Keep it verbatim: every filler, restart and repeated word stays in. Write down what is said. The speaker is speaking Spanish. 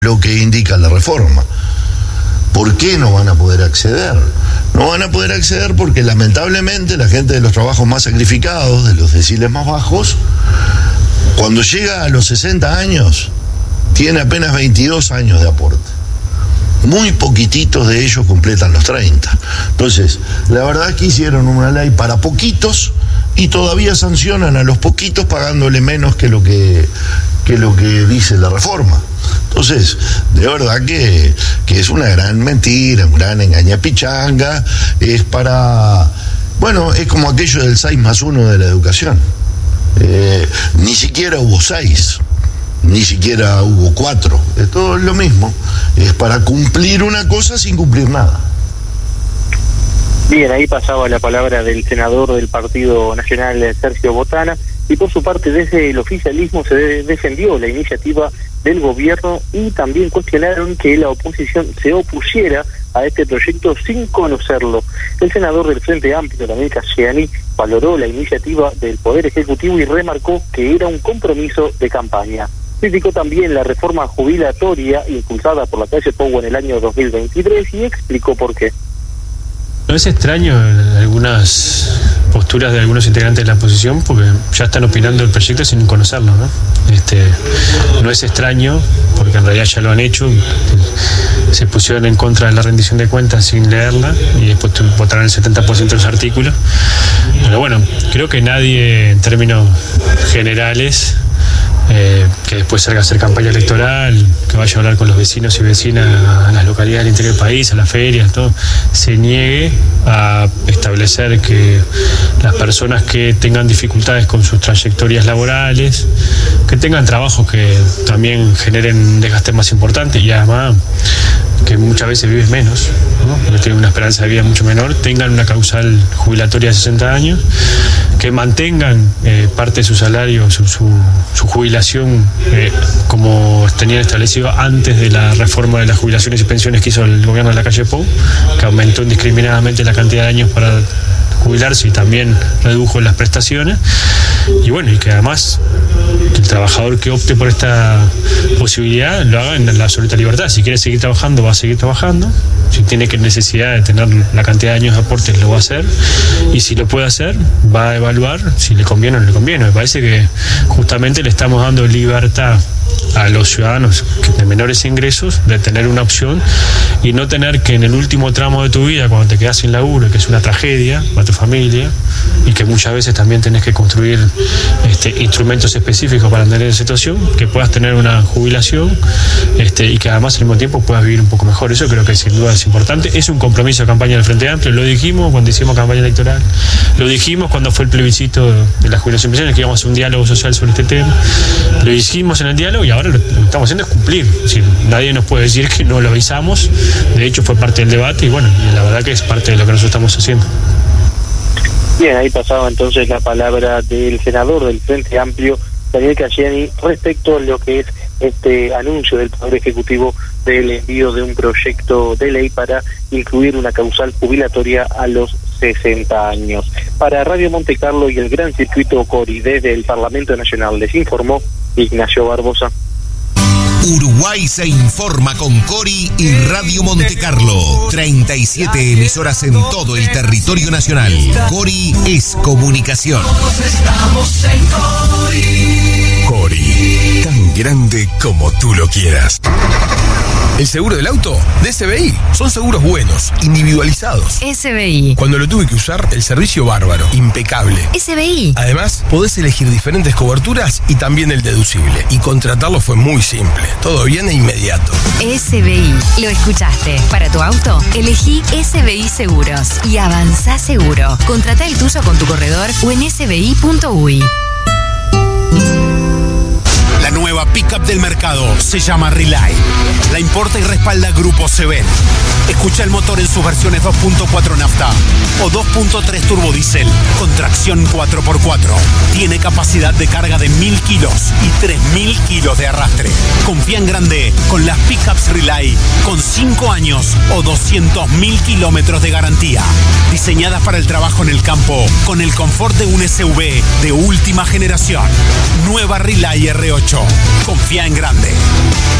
lo que indica la reforma. ¿Por qué no van a poder acceder? No van a poder acceder porque lamentablemente la gente de los trabajos más sacrificados, de los deciles más bajos, cuando llega a los sesenta años, tiene apenas veintidós años de aporte. Muy poquititos de ellos completan los treinta. Entonces, la verdad es que hicieron una ley para poquitos y todavía sancionan a los poquitos pagándole menos que lo que, que, lo que dice la reforma. Entonces, de verdad que, que es una gran mentira, una gran engañapichanga, es para... Bueno, es como aquello del seis más uno de la educación. Eh, ni siquiera hubo seis, ni siquiera hubo cuatro, es todo lo mismo, es para cumplir una cosa sin cumplir nada. Bien, ahí pasaba la palabra del senador del Partido Nacional, Sergio Botana, y por su parte desde el oficialismo se de- defendió la iniciativa del gobierno y también cuestionaron que la oposición se opusiera a este proyecto sin conocerlo. El senador del Frente Amplio, Daniel Casciani, valoró la iniciativa del Poder Ejecutivo y remarcó que era un compromiso de campaña. Criticó también la reforma jubilatoria impulsada por la calle Pou en el año dos mil veintitrés y explicó por qué. No es extraño algunas posturas de algunos integrantes de la oposición porque ya están opinando del proyecto sin conocerlo, ¿no? Este, no es extraño porque en realidad ya lo han hecho, se pusieron en contra de la rendición de cuentas sin leerla y después votaron el setenta por ciento de los artículos. Pero bueno, creo que nadie en términos generales Eh, que después salga a hacer campaña electoral, que vaya a hablar con los vecinos y vecinas a las localidades del interior del país, a las ferias, todo, se niegue a establecer que las personas que tengan dificultades con sus trayectorias laborales, que tengan trabajos que también generen un desgaste más importante y además que muchas veces vives menos, ¿no? Porque tienen una esperanza de vida mucho menor, tengan una causal jubilatoria de sesenta años, que mantengan eh, parte de su salario, su, su, su jubilación eh, como tenían establecido antes de la reforma de las jubilaciones y pensiones que hizo el gobierno de la calle Pou, que aumentó indiscriminadamente la cantidad de años para jubilarse y también redujo las prestaciones. Y bueno, y que además el trabajador que opte por esta posibilidad lo haga en la absoluta libertad. Si quiere seguir trabajando, va a seguir trabajando. Si tiene que necesidad de tener la cantidad de años de aportes, lo va a hacer. Y si lo puede hacer, va a evaluar si le conviene o no le conviene. Me parece que justamente le estamos dando libertad a los ciudadanos de menores ingresos de tener una opción y no tener que en el último tramo de tu vida, cuando te quedas sin laburo, que es una tragedia para tu familia y que muchas veces también tenés que construir este, instrumentos específicos para tener esa situación, que puedas tener una jubilación este, y que además al mismo tiempo puedas vivir un poco mejor. Eso creo que sin duda es importante. Es un compromiso de campaña del Frente Amplio, lo dijimos cuando hicimos campaña electoral, lo dijimos cuando fue el plebiscito de la jubilación pensiones, que íbamos a hacer un diálogo social sobre este tema, lo dijimos en el diálogo y ahora lo que estamos haciendo es cumplir. Es decir, nadie nos puede decir que no lo avisamos, de hecho fue parte del debate y bueno, y la verdad que es parte de lo que nosotros estamos haciendo. Bien, ahí pasaba entonces la palabra del senador del Frente Amplio, Daniel Casciani, respecto a lo que es este anuncio del Poder Ejecutivo del envío de un proyecto de ley para incluir una causal jubilatoria a los sesenta años. Para Radio Monte Carlo y el Gran Circuito Cori desde el Parlamento Nacional les informó Ignacio Barbosa. Uruguay se informa con Cori y Radio Monte Carlo. treinta y siete emisoras en todo el territorio nacional. Cori es comunicación. Estamos en Cori. Cori, tan grande como tú lo quieras. El seguro del auto de S B I. Son seguros buenos, individualizados. S B I. Cuando lo tuve que usar, el servicio bárbaro, impecable. S B I. Además, podés elegir diferentes coberturas y también el deducible. Y contratarlo fue muy simple. Todo bien e inmediato. S B I. Lo escuchaste. Para tu auto, elegí S B I Seguros y avanzá seguro. Contratá el tuyo con tu corredor o en s b i punto u i. La nueva pickup del mercado se llama Relay. La importa y respalda Grupo Seven. Escucha el motor en sus versiones dos punto cuatro nafta o dos punto tres turbo diésel con tracción cuatro por cuatro. Tiene capacidad de carga de mil kilos y tres mil kilos de arrastre. Confía en grande con las pickups Relay con cinco años o doscientos mil kilómetros de garantía. Diseñadas para el trabajo en el campo con el confort de un S U V de última generación. Nueva Relay R ocho. Confía en grande.